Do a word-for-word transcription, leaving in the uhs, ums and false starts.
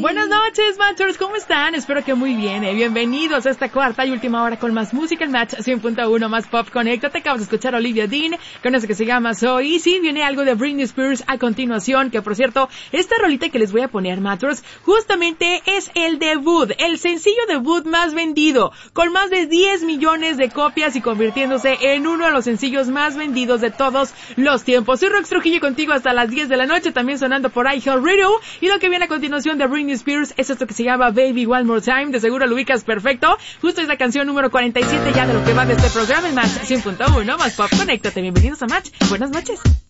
Buenas noches, Matchers, ¿cómo están? Espero que muy bien, eh. Bienvenidos a esta cuarta y última hora con más música en Match cien punto uno, más pop. Conéctate, acabas de escuchar a Olivia Dean con eso que se llama So Easy. Viene algo de Britney Spears a continuación, que por cierto, esta rolita que les voy a poner, Matchers, justamente es el debut, el sencillo debut más vendido, con más de diez millones de copias y convirtiéndose en uno de los sencillos más vendidos de todos los tiempos. Soy Rox Trujillo contigo hasta las diez de la noche, también sonando por iHeartRadio, y lo que viene a continuación de Britney Spears es esto que se llama Baby One More Time. De seguro lo ubicas perfecto. Justo es la canción número cuarenta y siete ya de lo que va de este programa en Match cien punto uno, más pop. Conéctate, bienvenidos a Match. Buenas noches.